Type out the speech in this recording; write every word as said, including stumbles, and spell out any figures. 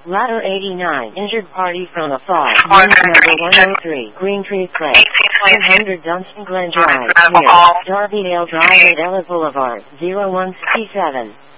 Ladder eighty-nine, injured party from afar. Unit number one oh three, Green Tree Place. one hundred Dunstan Glen Drive, near Darby Dale Drive at Ella Boulevard, zero one sixty-seven.